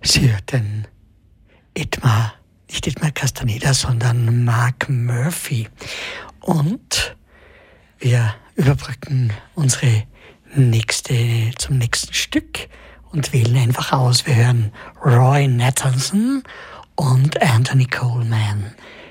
Sie hörten nicht Edmar Castaneda, sondern Mark Murphy. Und wir überbrücken zum nächsten Stück und wählen einfach aus. Wir hören Roy Nathanson und Anthony Coleman